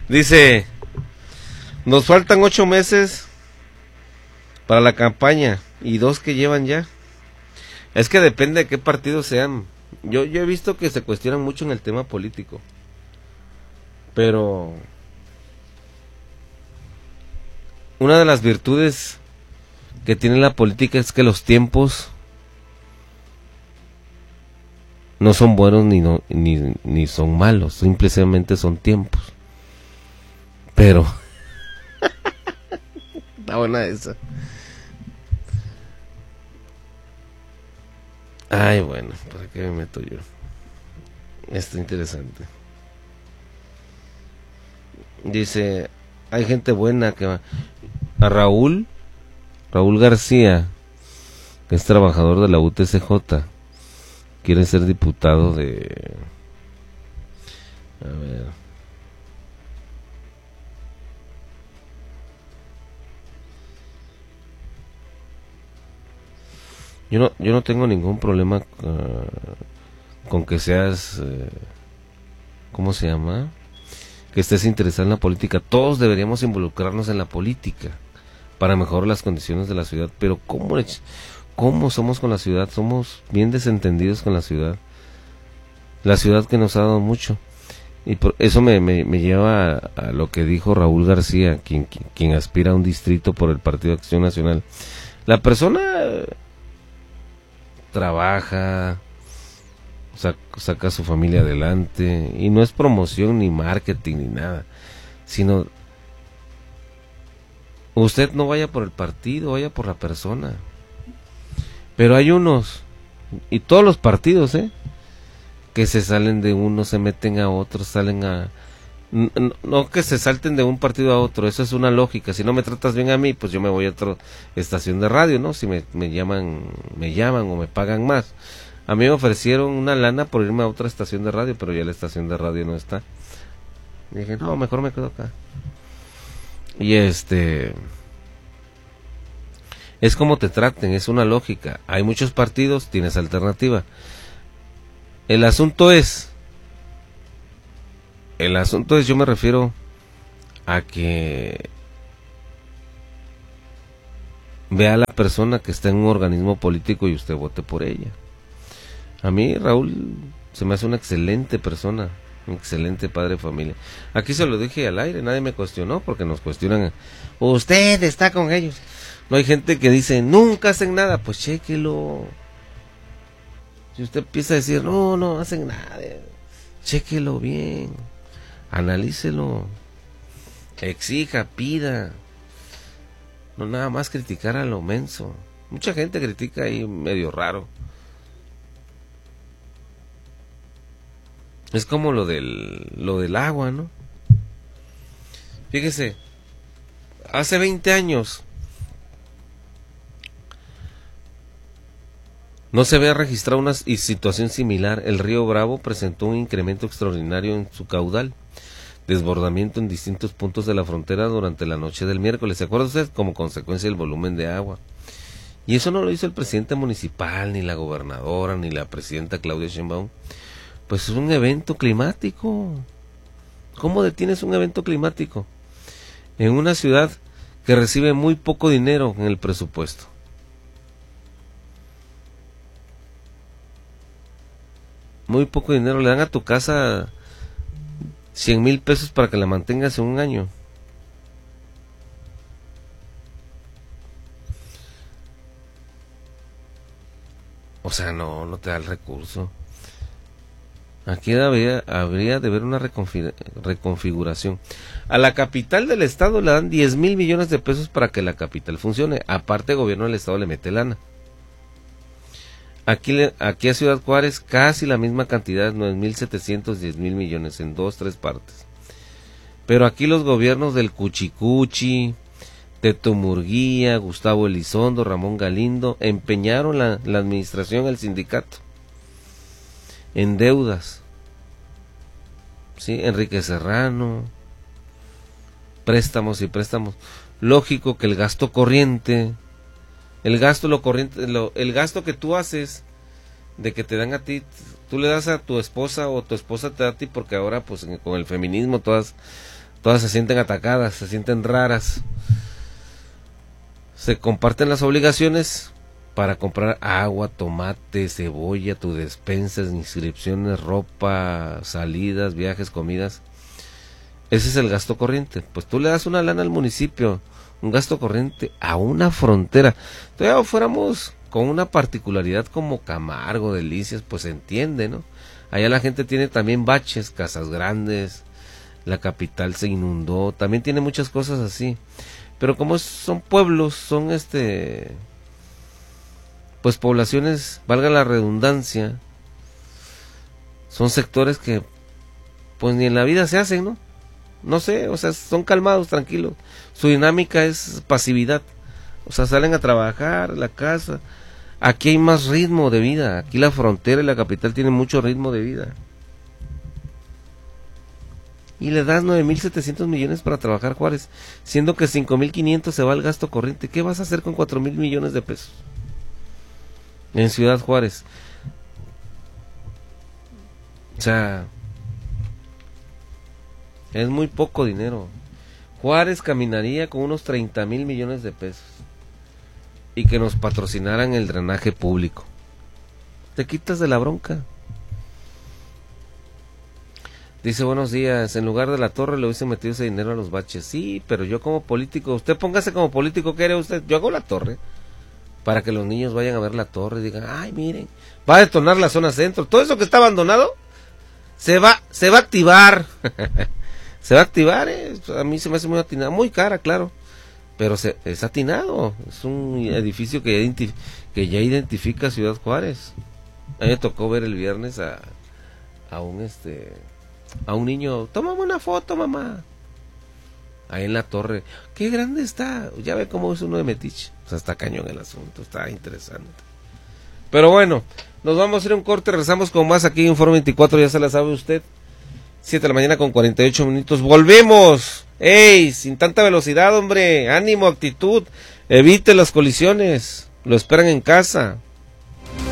Dice, nos faltan 8 meses para la campaña y 2 que llevan ya. Es que depende de qué partidos sean. Yo he visto que se cuestionan mucho en el tema político. Pero una de las virtudes que tiene la política es que los tiempos no son buenos ni son malos, simplemente son tiempos. Pero está buena esa. Ay, bueno, ¿para qué me meto yo? Está interesante. Dice, hay gente buena que va. A Raúl García, que es trabajador de la UTCJ, quiere ser diputado de... A ver. Yo no tengo ningún problema con que seas... ¿cómo se llama? Que estés interesado en la política. Todos deberíamos involucrarnos en la política para mejorar las condiciones de la ciudad. Pero ¿cómo somos con la ciudad? Somos bien desentendidos con la ciudad. La ciudad que nos ha dado mucho. Y por eso me lleva a lo que dijo Raúl García, quien aspira a un distrito por el Partido de Acción Nacional. La persona trabaja, saca a su familia adelante, y no es promoción ni marketing ni nada, sino usted no vaya por el partido, vaya por la persona. Pero hay unos, y todos los partidos, que se salen de uno, se meten a otros, salen a... No que se salten de un partido a otro, eso es una lógica. Si no me tratas bien a mí, pues yo me voy a otra estación de radio, ¿no? Si me llaman o me pagan más. A mí me ofrecieron una lana por irme a otra estación de radio, pero ya la estación de radio no está. Y dije, no, mejor me quedo acá. Y es como te traten, es una lógica. Hay muchos partidos, tienes alternativa. El asunto es, yo me refiero a que vea a la persona que está en un organismo político y usted vote por ella. A mí Raúl se me hace una excelente persona, un excelente padre de familia. Aquí se lo dije al aire, nadie me cuestionó, porque nos cuestionan, usted está con ellos. No, hay gente que dice, nunca hacen nada, pues chéquelo. Si usted empieza a decir, no hacen nada, chéquelo bien, analícelo, exija, pida, no nada más criticar a lo menso. Mucha gente critica ahí medio raro. Es como lo del agua, ¿no? Fíjese, hace 20 años no se había registrado una situación similar. El río Bravo presentó un incremento extraordinario en su caudal, desbordamiento en distintos puntos de la frontera durante la noche del miércoles. ¿Se acuerda usted? Como consecuencia del volumen de agua. Y eso no lo hizo el presidente municipal, ni la gobernadora, ni la presidenta Claudia Sheinbaum. Pues es un evento climático. ¿Cómo detienes un evento climático? En una ciudad que recibe muy poco dinero en el presupuesto. Muy poco dinero. Le dan a tu casa 100,000 pesos para que la mantengas en un año. O sea, no te da el recurso. Aquí habría de haber una reconfiguración. A la capital del estado le dan 10,000 millones de pesos para que la capital funcione. Aparte, el gobierno del estado le mete lana. Aquí a Ciudad Juárez casi la misma cantidad, 9,710,000 millones en 2-3 partes. Pero aquí los gobiernos del Cuchicuchi, Teto Murguía, Gustavo Elizondo, Ramón Galindo empeñaron la administración, el sindicato, en deudas. ¿Sí? Enrique Serrano, préstamos y préstamos. Lógico que el gasto corriente, el gasto que tú haces, de que te dan a ti, tú le das a tu esposa o tu esposa te da a ti, porque ahora pues con el feminismo todas todas se sienten atacadas, se sienten raras. Se comparten las obligaciones para comprar agua, tomate, cebolla, tu despensa, inscripciones, ropa, salidas, viajes, comidas. Ese es el gasto corriente. Pues tú le das una lana al municipio, un gasto corriente a una frontera. Todavía fuéramos con una particularidad como Camargo, Delicias, pues se entiende, ¿no? Allá la gente tiene también baches, casas grandes, la capital se inundó, también tiene muchas cosas así. Pero como son pueblos, son pues poblaciones, valga la redundancia, son sectores que pues ni en la vida se hacen, ¿no? No sé, o sea, son calmados, tranquilos. Su dinámica es pasividad. O sea, salen a trabajar, la casa. Aquí hay más ritmo de vida. Aquí la frontera y la capital tienen mucho ritmo de vida. Y le das 9.700 millones para trabajar, Juárez, siendo que 5.500 se va al gasto corriente. ¿Qué vas a hacer con 4.000 millones de pesos en Ciudad Juárez? O sea, es muy poco dinero. Juárez caminaría con unos 30.000 millones de pesos y que nos patrocinaran el drenaje público. Te quitas de la bronca. Dice, buenos días, en lugar de la torre le hubiesen metido ese dinero a los baches. Sí, pero yo como político, usted póngase como político, ¿qué hará usted? Yo hago la torre, para que los niños vayan a ver la torre y digan, ay, miren, va a detonar la zona centro. Todo eso que está abandonado, se va a activar. Se va a activar, a mí se me hace muy atinado, muy cara, claro, pero es atinado. Es un edificio que ya identifica Ciudad Juárez. A mí me tocó ver el viernes a un niño, tómame una foto, mamá, ahí en la torre. Qué grande está, ya ve cómo es uno de metiche. O sea, está cañón el asunto, está interesante. Pero bueno, nos vamos a hacer un corte, regresamos con más aquí en Informe 24, ya se la sabe usted. 7 de la mañana con 48 minutos, volvemos. ¡Ey! Sin tanta velocidad, hombre, ánimo, actitud, evite las colisiones, lo esperan en casa.